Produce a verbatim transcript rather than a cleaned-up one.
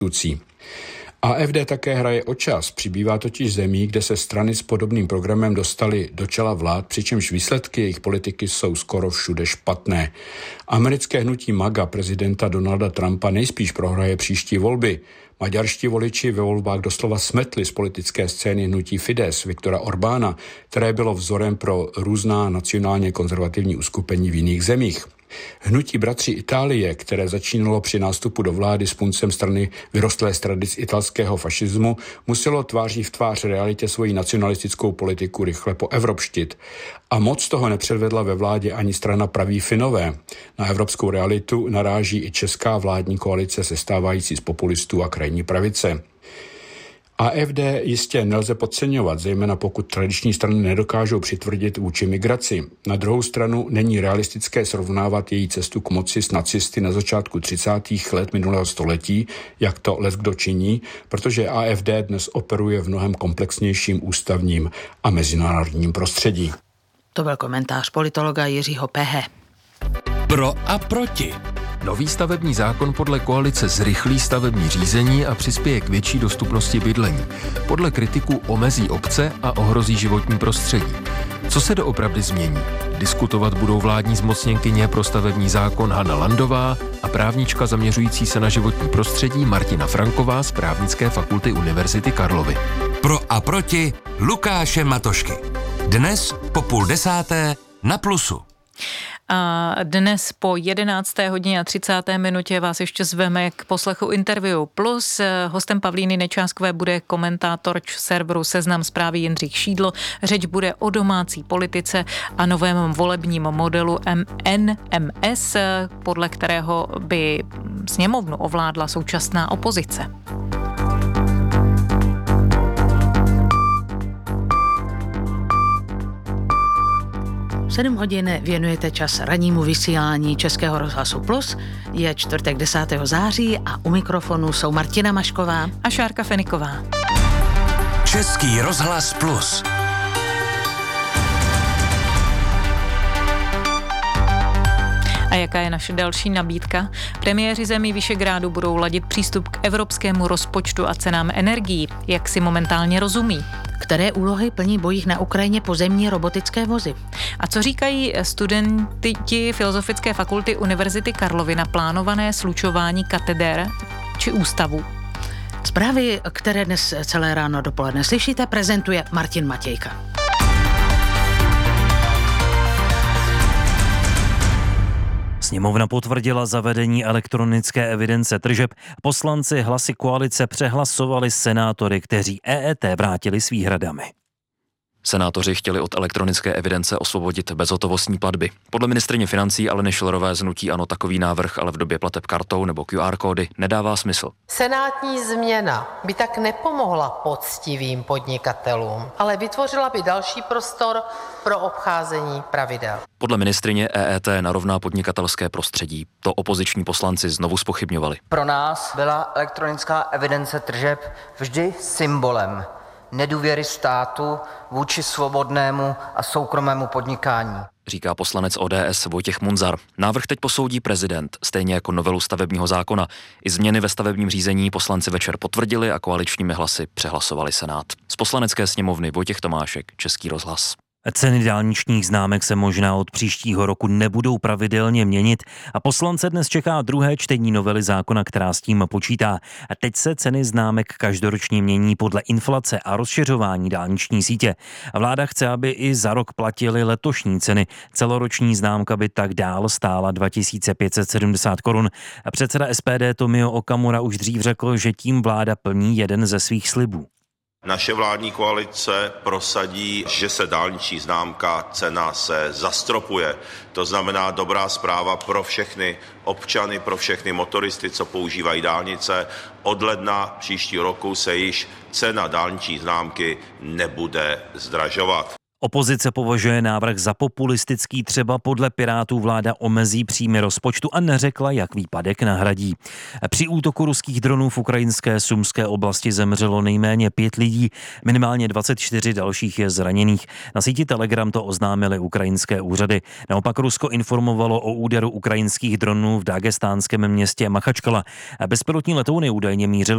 A F D také hraje o čas, přibývá totiž zemí, kde se strany s podobným programem dostaly do čela vlád, přičemž výsledky jejich politiky jsou skoro všude špatné. Americké hnutí MAGA prezidenta Donalda Trumpa nejspíš prohraje příští volby. Maďarští voliči ve volbách doslova smetli z politické scény hnutí Fidesz Viktora Orbána, které bylo vzorem pro různá nacionálně konzervativní uskupení v jiných zemích. Hnutí Bratři Itálie, které začínalo při nástupu do vlády s puncem strany vyrostlé z tradic italského fašismu, muselo tváří v tvář realitě svoji nacionalistickou politiku rychle poevropštit. A moc toho nepředvedla ve vládě ani strana Praví Finové. Na evropskou realitu naráží i česká vládní koalice sestávající z populistů a krajní pravice. A F D jistě nelze podceňovat, zejména pokud tradiční strany nedokážou přitvrdit vůči migraci. Na druhou stranu není realistické srovnávat její cestu k moci s nacisty na začátku třicátých let minulého století, jak to leckdo činí, protože A F D dnes operuje v mnohem komplexnějším ústavním a mezinárodním prostředí. To byl komentář politologa Jiřího Pehe. Pro a proti. Nový stavební zákon podle koalice zrychlí stavební řízení a přispěje k větší dostupnosti bydlení. Podle kritiků omezí obce a ohrozí životní prostředí. Co se doopravdy změní? Diskutovat budou vládní zmocněnkyně pro stavební zákon Hana Landová a právnička zaměřující se na životní prostředí Martina Franková z Právnické fakulty Univerzity Karlovy. Pro a proti Lukáše Matošky. Dnes po půl desáté na Plusu. A dnes po jedenácté hodině a třicáté minutě vás ještě zveme k poslechu Interview Plus. Hostem Pavlíny Nečáskové bude komentátor serveru Seznam Zprávy Jindřich Šídlo. Řeč bude o domácí politice a novém volebním modelu N M S, podle kterého by sněmovnu ovládla současná opozice. sedm hodin věnujete čas rannímu vysílání Českého rozhlasu Plus. Je čtvrtek desátého září a u mikrofonu jsou Martina Mašková a Šárka Feniková. Český rozhlas Plus. A jaká je naše další nabídka? Premiéři zemí Visegrádu budou ladit přístup k evropskému rozpočtu a cenám energií. Jak si momentálně rozumí? Které úlohy plní bojích na Ukrajině pozemní robotické vozy? A co říkají studenti Filozofické fakulty Univerzity Karlovy na plánované slučování kateder či ústavu? Zprávy, které dnes celé ráno dopoledne slyšíte, prezentuje Martin Matějka. Sněmovna potvrdila zavedení elektronické evidence tržeb. Poslanci hlasy koalice přehlasovali senátory, kteří E E T vrátili s výhradami. Senátoři chtěli od elektronické evidence osvobodit bezhotovostní platby. Podle ministryně financí Aleny Schillerové z hnutí ANO takový návrh ale v době plateb kartou nebo Q R kódy nedává smysl. Senátní změna by tak nepomohla poctivým podnikatelům, ale vytvořila by další prostor pro obcházení pravidel. Podle ministryně E E T narovná podnikatelské prostředí. To opoziční poslanci znovu zpochybňovali. Pro nás byla elektronická evidence tržeb vždy symbolem nedůvěry státu vůči svobodnému a soukromému podnikání, říká poslanec O D S Vojtěch Munzar. Návrh teď posoudí prezident, stejně jako novelu stavebního zákona. I změny ve stavebním řízení poslanci večer potvrdili a koaličními hlasy přehlasovali Senát. Z Poslanecké sněmovny Vojtěch Tomášek, Český rozhlas. Ceny dálničních známek se možná od příštího roku nebudou pravidelně měnit a poslance dnes čeká druhé čtení novely zákona, která s tím počítá. A teď se ceny známek každoročně mění podle inflace a rozšiřování dálniční sítě. A vláda chce, aby i za rok platily letošní ceny. Celoroční známka by tak dál stála dva tisíce pět set sedmdesát korun. A předseda S P D Tomio Okamura už dřív řekl, že tím vláda plní jeden ze svých slibů. Naše vládní koalice prosadí, že se dálniční známka cena se zastropuje. To znamená dobrá zpráva pro všechny občany, pro všechny motoristy, co používají dálnice. Od ledna příštího roku se již cena dálniční známky nebude zdražovat. Opozice považuje návrh za populistický, třeba podle Pirátů vláda omezí příjmy rozpočtu a neřekla, jak výpadek nahradí. Při útoku ruských dronů v ukrajinské Sumské oblasti zemřelo nejméně pět lidí, minimálně dvacet čtyři dalších je zraněných. Na síti Telegram to oznámily ukrajinské úřady. Naopak Rusko informovalo o úderu ukrajinských dronů v dagestánském městě Machačkala. Bezpilotní letouny údajně mířily